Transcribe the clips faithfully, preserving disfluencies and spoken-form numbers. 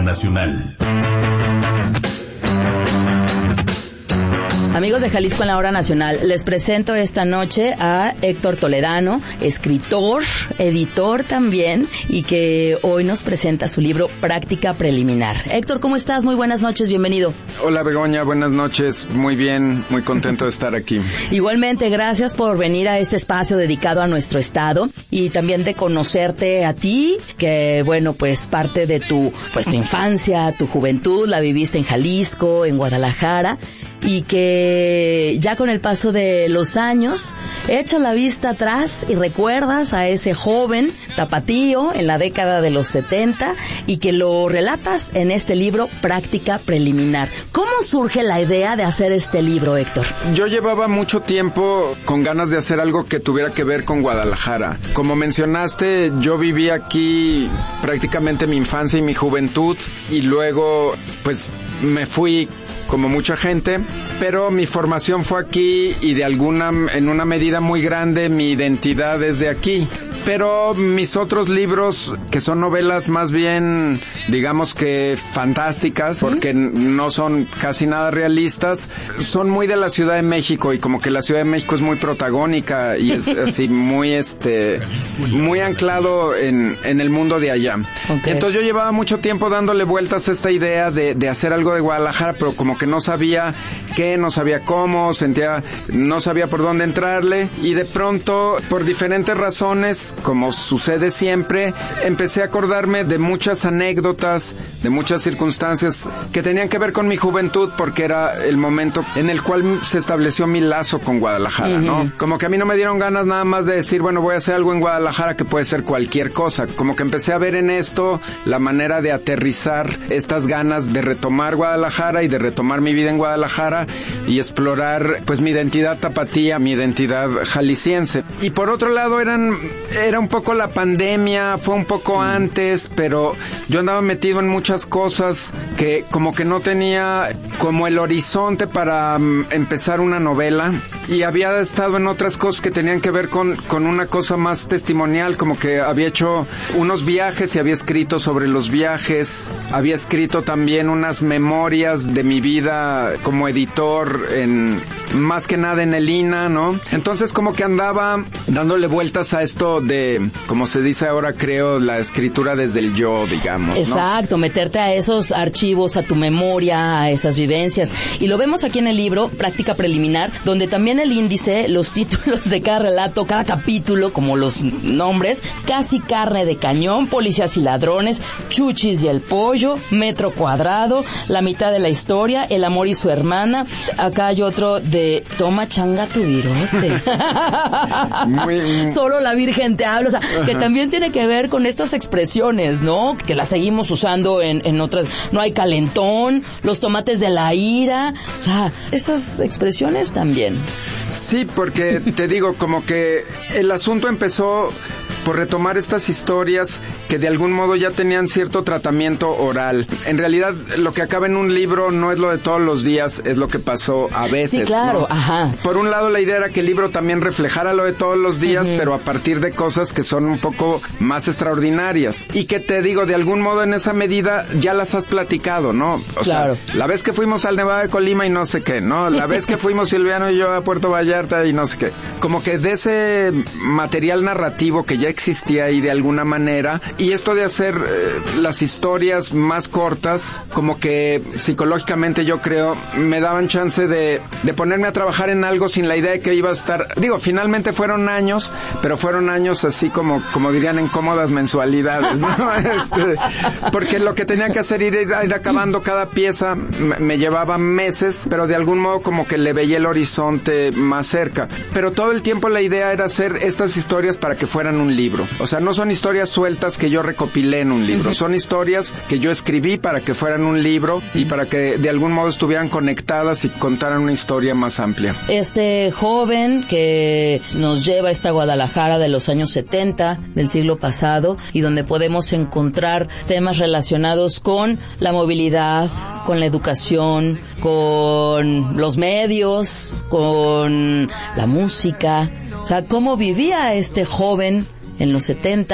Nacional. Amigos de Jalisco en la Hora Nacional, les presento esta noche a Héctor Toledano, escritor, editor también, y que hoy nos presenta su libro Práctica Preliminar. Héctor, ¿cómo estás? Muy buenas noches, bienvenido. Hola Begoña, buenas noches, muy bien, muy contento de estar aquí. Igualmente, gracias por venir a este espacio dedicado a nuestro estado y también de conocerte a ti, que bueno, pues parte de tu, pues tu infancia, tu juventud, la viviste en Jalisco, en Guadalajara, y que ya con el paso de los años echas la vista atrás y recuerdas a ese joven tapatío en la década de los setenta y que lo relatas en este libro Práctica Preliminar. ¿Cómo surge la idea de hacer este libro, Héctor? Yo llevaba mucho tiempo con ganas de hacer algo que tuviera que ver con Guadalajara. Como mencionaste, yo viví aquí prácticamente mi infancia y mi juventud y luego pues me fui como mucha gente, pero mi formación fue aquí y de alguna, en una medida muy grande, mi identidad es de aquí. Pero mis otros libros, que son novelas más bien, digamos que fantásticas, ¿sí? Porque no son casi nada realistas, son muy de la Ciudad de México y como que la Ciudad de México es muy protagónica y es así muy, este, muy anclado en, en el mundo de allá. Okay. Entonces yo llevaba mucho tiempo dándole vueltas a esta idea de, de hacer algo de Guadalajara, pero como que no sabía qué, no sabía cómo, sentía, no sabía por dónde entrarle y de pronto, por diferentes razones, como sucede siempre, empecé a acordarme de muchas anécdotas, de muchas circunstancias que tenían que ver con mi juventud porque era el momento en el cual se estableció mi lazo con Guadalajara, uh-huh. ¿no? Como que a mí no me dieron ganas nada más de decir, bueno, voy a hacer algo en Guadalajara que puede ser cualquier cosa. Como que empecé a ver en esto la manera de aterrizar estas ganas de retomar Guadalajara y de retomar mi vida en Guadalajara y explorar pues mi identidad tapatía, mi identidad jalisciense. Y por otro lado eran era un poco la pandemia, fue un poco antes, pero yo andaba metido en muchas cosas que como que no tenía como el horizonte para um, empezar una novela y había estado en otras cosas que tenían que ver con, con una cosa más testimonial, como que había hecho unos viajes y había escrito sobre los viajes, había escrito también unas memorias de mi vida como editor en, más que nada en el I N A, ¿no? Entonces como que andaba dándole vueltas a esto de, como se dice ahora, creo, la escritura desde el yo, digamos, ¿no? Exacto, meterte a esos archivos, a tu memoria, a esas vivencias. Y lo vemos aquí en el libro, Práctica Preliminar, donde también el índice, los títulos de cada relato, cada capítulo, como los nombres, Casi carne de cañón, Policías y ladrones, Chuchis y el pollo, Metro cuadrado, La mitad de la historia, El amor y su hermana. Acá hay otro de Toma changa tu virote. Muy... Solo la Virgen te habla, o sea, ajá, que también tiene que ver con estas expresiones, ¿no? Que las seguimos usando en, en otras. No hay calentón, los tomates de la ira, o sea, esas expresiones también. Sí, porque te digo, como que el asunto empezó por retomar estas historias que de algún modo ya tenían cierto tratamiento oral. En realidad, lo que acaba en un libro no es lo de todos los días, es lo que pasó a veces. Sí, claro, ¿no? Ajá. Por un lado, la idea era que el libro también reflejara lo de todos los días, uh-huh. pero a partir de cosas que son un poco más extraordinarias. Y que te digo, de algún modo en esa medida ya las has platicado, ¿no? O claro. sea, la vez que fuimos al Nevado de Colima y no sé qué, ¿no? La vez que fuimos Silviano y yo a Puerto Vallarta y no sé qué. Como que de ese material narrativo que ya existía ahí de alguna manera, y esto de hacer eh, las historias más cortas, como que psicológicamente yo creo, me daban chance de, de ponerme a trabajar en algo sin la idea de que iba a estar, digo, finalmente fueron años, pero fueron años así como, como dirían en cómodas mensualidades, ¿no? Este, porque lo que tenía que hacer era ir, ir acabando cada pieza, me, me llevaba meses, pero de algún modo como que le veía el horizonte más cerca. Pero todo el tiempo la idea era hacer estas historias para que fueran un libro. O sea, no son historias sueltas que yo recopilé en un libro, son historias que yo escribí para que fueran un libro y para que de algún modo estuvieran conectadas y contaran una historia más amplia. Este joven que nos lleva a esta Guadalajara de los años setenta del siglo pasado y donde podemos encontrar temas relacionados con la movilidad, con la educación, con los medios, con la música. O sea, cómo vivía este joven en los setenta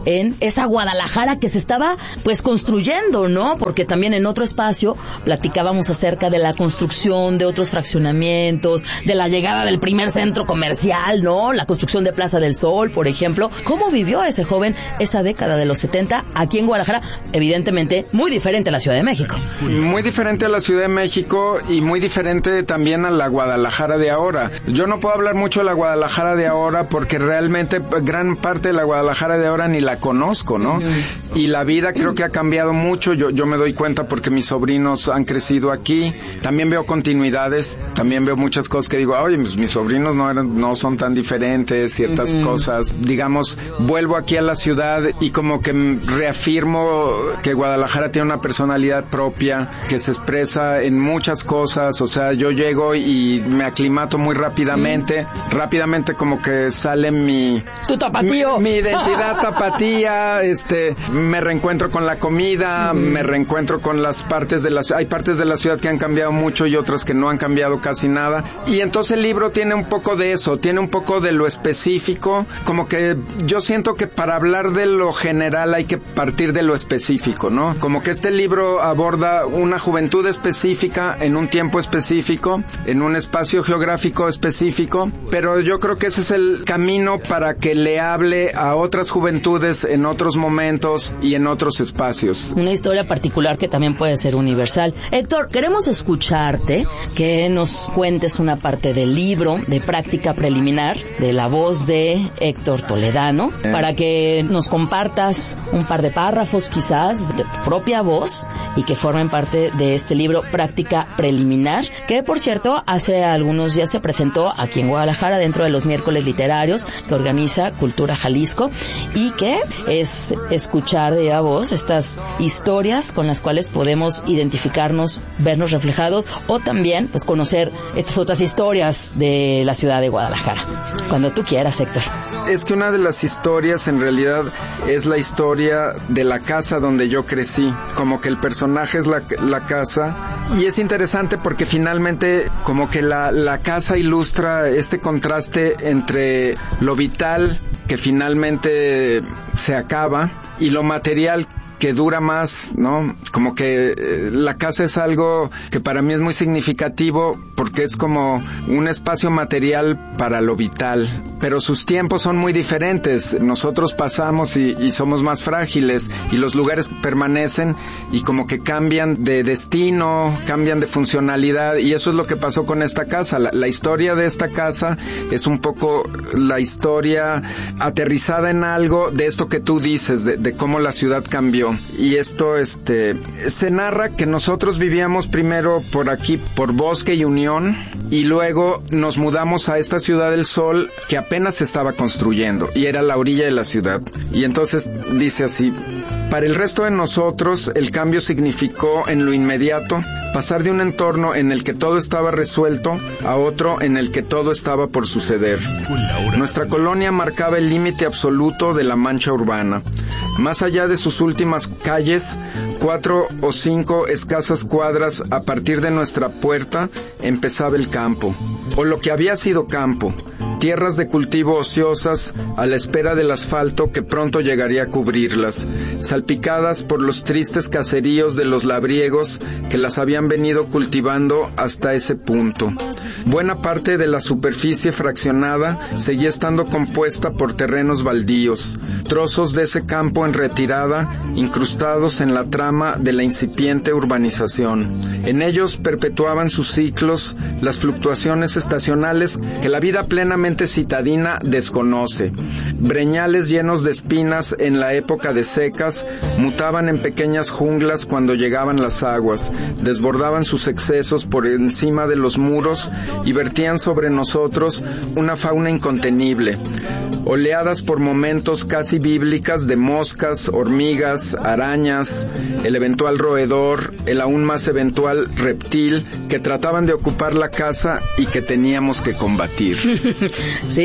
en esa Guadalajara que se estaba pues construyendo, ¿no? Porque también en otro espacio platicábamos acerca de la construcción de otros fraccionamientos, de la llegada del primer centro comercial, ¿no? La construcción de Plaza del Sol, por ejemplo. ¿Cómo vivió ese joven esa década de los setenta aquí en Guadalajara? Evidentemente muy diferente a la Ciudad de México. Muy diferente a la Ciudad de México y muy diferente también a la Guadalajara de ahora. Yo no puedo hablar mucho de la Guadalajara de ahora porque realmente gran parte de la Guadalajara de ahora ni la conozco, ¿no? Uh-huh. Y la vida creo que ha cambiado mucho. Yo, yo me doy cuenta porque mis sobrinos han crecido aquí. También veo continuidades, también veo muchas cosas que digo, oye, mis, mis sobrinos no eran, no son tan diferentes, ciertas uh-huh. cosas. Digamos, vuelvo aquí a la ciudad y como que reafirmo que Guadalajara tiene una personalidad propia, que se expresa en muchas cosas. O sea, yo llego y me aclimato muy rápidamente, uh-huh. rápidamente como que sale mi... Tu tapatío. Mi, mi identidad tapatía, este, me reencuentro con la comida, uh-huh. me reencuentro con las partes de la ciudad. Hay partes de la ciudad que han cambiado mucho y otras que no han cambiado casi nada. Y entonces el libro tiene un poco de eso, tiene un poco de lo específico, como que yo siento que para hablar de lo general hay que partir de lo específico, ¿no? Como que este libro aborda una juventud específica en un tiempo específico, en un espacio geográfico específico, pero yo creo que ese es el camino para que le hable a otras juventudes en otros momentos y en otros espacios. Una historia particular que también puede ser universal. Héctor, queremos escucharte, que nos cuentes una parte del libro de Práctica Preliminar, de la voz de Héctor Toledano, eh. para que nos compartas un par de párrafos quizás de tu propia voz y que formen parte de este libro Práctica Preliminar, que por cierto hace algunos días se presentó aquí en Guadalajara dentro de los miércoles literarios que organiza Cultura Jalisco, y que es escuchar de a voz estas historias con las cuales podemos identificarnos, vernos reflejados, o también pues conocer estas otras historias de la ciudad de Guadalajara. Cuando tú quieras, Héctor. Es que una de las historias en realidad es la historia de la casa donde yo crecí, como que el personaje es la, la casa, y es interesante porque finalmente como que la, la casa ilustra este contraste entre lo vital que finalmente se acaba y lo material que dura más, ¿no? Como que eh, la casa es algo que para mí es muy significativo porque es como un espacio material para lo vital, pero sus tiempos son muy diferentes. Nosotros pasamos y, y somos más frágiles, y los lugares permanecen y como que cambian de destino, cambian de funcionalidad, y eso es lo que pasó con esta casa. La, la historia de esta casa es un poco la historia aterrizada en algo de esto que tú dices, de, de cómo la ciudad cambió. Y esto, este, se narra que nosotros vivíamos primero por aquí, por Bosque y Unión, y luego nos mudamos a esta Ciudad del Sol que apenas se estaba construyendo, y era la orilla de la ciudad. Y entonces dice así: para el resto de nosotros, el cambio significó en lo inmediato pasar de un entorno en el que todo estaba resuelto a otro en el que todo estaba por suceder. Nuestra colonia marcaba el límite absoluto de la mancha urbana. Más allá de sus últimas calles, cuatro o cinco escasas cuadras a partir de nuestra puerta, empezaba el campo, o lo que había sido campo, tierras de cultivo ociosas a la espera del asfalto que pronto llegaría a cubrirlas, salpicadas por los tristes caseríos de los labriegos que las habían venido cultivando hasta ese punto. Buena parte de la superficie fraccionada seguía estando compuesta por terrenos baldíos, trozos de ese campo en retirada, incrustados en la trama de la incipiente urbanización. En ellos perpetuaban sus ciclos las fluctuaciones estacionales que la vida plenamente citadina desconoce. Breñales llenos de espinas en la época de secas mutaban en pequeñas junglas cuando llegaban las aguas, desbordaban sus excesos por encima de los muros y vertían sobre nosotros una fauna incontenible. Oleadas por momentos casi bíblicas de moscas, hormigas, arañas, el eventual roedor, el aún más eventual reptil que trataban de ocupar la casa y que teníamos que combatir. ¿Sí?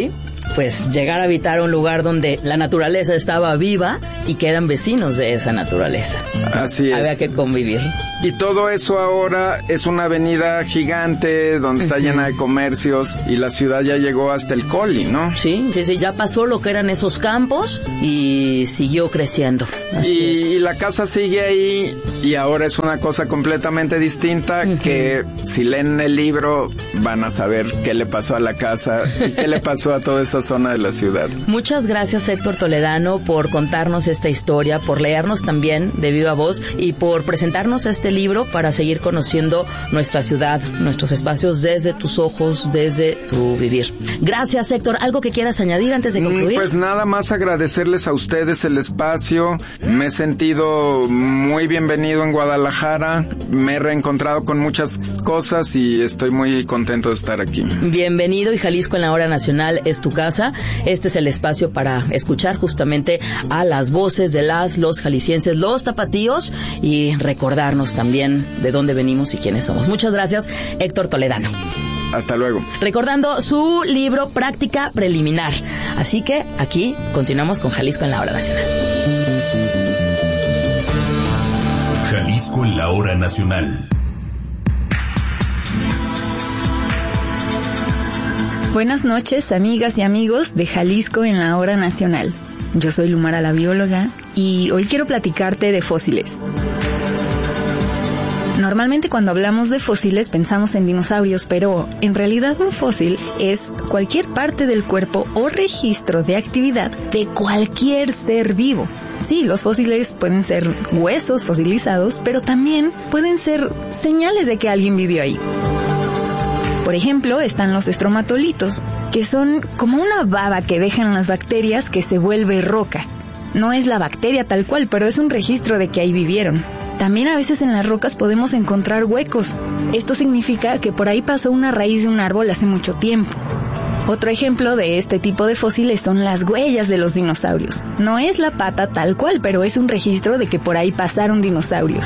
pues llegar a habitar un lugar donde la naturaleza estaba viva y que eran vecinos de esa naturaleza. Así es. Había que convivir. Y todo eso ahora es una avenida gigante donde está uh-huh. llena de comercios y la ciudad ya llegó hasta el Coli, ¿no? Sí, sí, sí, ya pasó lo que eran esos campos y siguió creciendo. Así y, es. y la casa sigue ahí y ahora es una cosa completamente distinta uh-huh. que si leen el libro van a saber qué le pasó a la casa y qué le pasó a toda esa zona de la ciudad. Muchas gracias, Héctor Toledano, por contarnos esta historia, por leernos también de viva voz y por presentarnos este libro para seguir conociendo nuestra ciudad, nuestros espacios desde tus ojos, desde tu vivir. Gracias, Héctor. ¿Algo que quieras añadir antes de concluir? Pues nada más agradecerles a ustedes el espacio. Me he sentido muy bienvenido en Guadalajara. Me he reencontrado con muchas cosas y estoy muy contento de estar aquí. Bienvenido, y Jalisco en la Hora Nacional es tu casa. Este es el espacio para escuchar justamente a las voces de las, los jaliscienses, los tapatíos, y recordarnos también de dónde venimos y quiénes somos. Muchas gracias, Héctor Toledano. Hasta luego. Recordando su libro Práctica Preliminar. Así que aquí continuamos con Jalisco en la Hora Nacional. Jalisco en la Hora Nacional. Buenas noches, amigas y amigos de Jalisco en la Hora Nacional. Yo soy Lumara, la bióloga, y hoy quiero platicarte de fósiles. Normalmente cuando hablamos de fósiles pensamos en dinosaurios, pero en realidad un fósil es cualquier parte del cuerpo o registro de actividad de cualquier ser vivo. Sí, los fósiles pueden ser huesos fosilizados, pero también pueden ser señales de que alguien vivió ahí. Por ejemplo, están los estromatolitos, que son como una baba que dejan las bacterias que se vuelve roca. No es la bacteria tal cual, pero es un registro de que ahí vivieron. También a veces en las rocas podemos encontrar huecos. Esto significa que por ahí pasó una raíz de un árbol hace mucho tiempo. Otro ejemplo de este tipo de fósiles son las huellas de los dinosaurios. No es la pata tal cual, pero es un registro de que por ahí pasaron dinosaurios.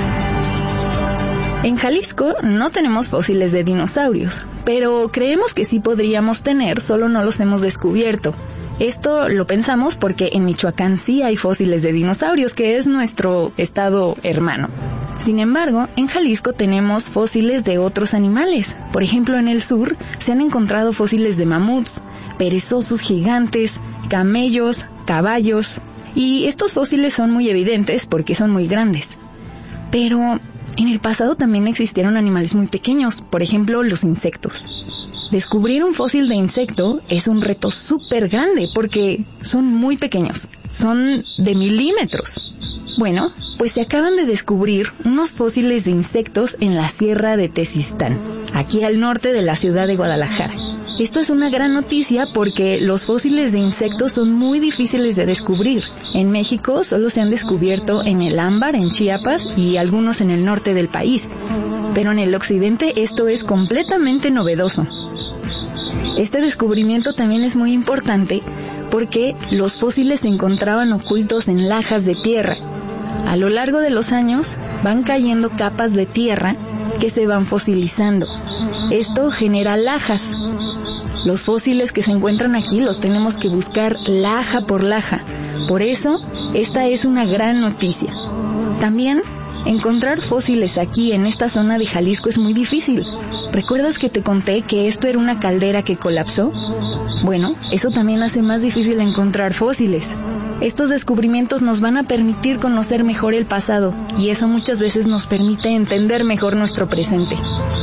En Jalisco no tenemos fósiles de dinosaurios, pero creemos que sí podríamos tener, solo no los hemos descubierto. Esto lo pensamos porque en Michoacán sí hay fósiles de dinosaurios, que es nuestro estado hermano. Sin embargo, en Jalisco tenemos fósiles de otros animales. Por ejemplo, en el sur se han encontrado fósiles de mamuts, perezosos gigantes, camellos, caballos. Y estos fósiles son muy evidentes porque son muy grandes. Pero en el pasado también existieron animales muy pequeños, por ejemplo, los insectos. Descubrir un fósil de insecto es un reto súper grande porque son muy pequeños, son de milímetros. Bueno, pues se acaban de descubrir unos fósiles de insectos en la Sierra de Tezistán, aquí al norte de la ciudad de Guadalajara. Esto es una gran noticia porque los fósiles de insectos son muy difíciles de descubrir. En México solo se han descubierto en el Ámbar, en Chiapas, y algunos en el norte del país. Pero en el occidente esto es completamente novedoso. Este descubrimiento también es muy importante porque los fósiles se encontraban ocultos en lajas de tierra. A lo largo de los años van cayendo capas de tierra que se van fosilizando. Esto genera lajas. Los fósiles que se encuentran aquí los tenemos que buscar laja por laja. Por eso, esta es una gran noticia. También, encontrar fósiles aquí en esta zona de Jalisco es muy difícil. ¿Recuerdas que te conté que esto era una caldera que colapsó? Bueno, eso también hace más difícil encontrar fósiles. Estos descubrimientos nos van a permitir conocer mejor el pasado, y eso muchas veces nos permite entender mejor nuestro presente.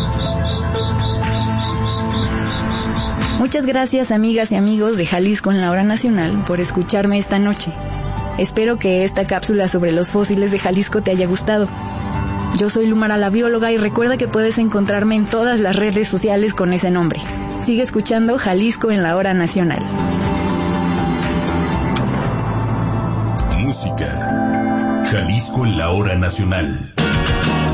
Muchas gracias, amigas y amigos de Jalisco en la Hora Nacional, por escucharme esta noche. Espero que esta cápsula sobre los fósiles de Jalisco te haya gustado. Yo soy Lumara, la bióloga, y recuerda que puedes encontrarme en todas las redes sociales con ese nombre. Sigue escuchando Jalisco en la Hora Nacional. Música. Jalisco en la Hora Nacional.